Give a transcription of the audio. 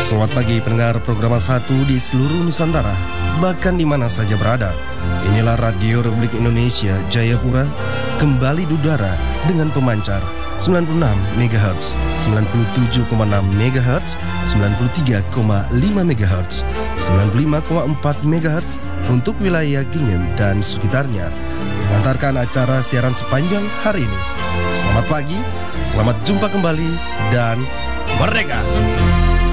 Selamat pagi pendengar program 1 di seluruh Nusantara, bahkan di mana saja berada. Inilah Radio Republik Indonesia Jayapura, kembali udara dengan pemancar 96 MHz, 97,6 MHz, 93,5 MHz, 95,4 MHz untuk wilayah Ginyem dan sekitarnya. Mengantarkan acara siaran sepanjang hari ini. Selamat pagi, selamat jumpa kembali, dan merdeka!